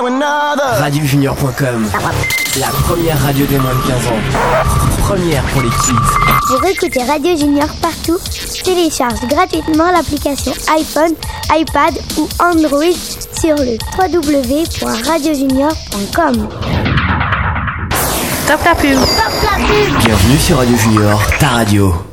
Radiojunior.com, la première radio des moins de 15 ans. Première pour les kids. Pour écouter Radio Junior partout, télécharge gratuitement l'application iPhone, iPad ou Android sur le www.radiojunior.com. Top la pub. Bienvenue sur Radio Junior, ta radio.